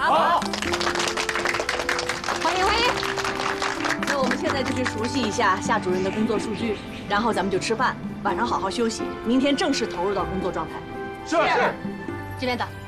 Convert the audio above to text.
好。 欢迎欢迎。那我们现在就去熟悉一下夏主任的工作数据，然后咱们就吃饭，晚上好好休息，明天正式投入到工作状态。 是。 这边的。